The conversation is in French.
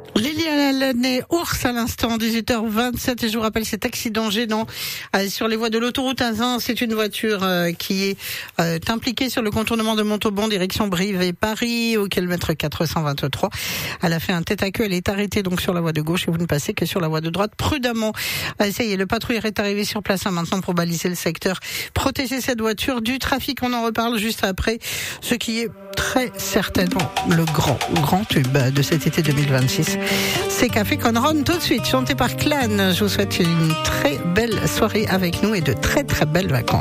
Liliane Ours à l'instant, 18h27, et je vous rappelle cet accident gênant sur les voies de l'autoroute A1. C'est une voiture qui est impliquée sur le contournement de Montauban, direction Brive et Paris, au kilomètre 423. Elle a fait un tête à queue, elle est arrêtée donc sur la voie de gauche et vous ne passez que sur la voie de droite prudemment. Ça y est, le patrouilleur est arrivé sur place maintenant pour baliser le secteur, protéger cette voiture du trafic. On en reparle juste après, ce qui est très certainement le grand tube de cet été 2026. C'est Café Conron tout de suite, chanté par Clan. Je vous souhaite une très belle soirée avec nous et de très très belles vacances.